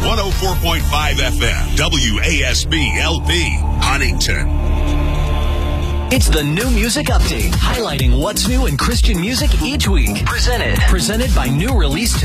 104.5 FM, WASB LP, Huntington. It's the New Music Update, highlighting what's new in Christian music each week. Presented by New Release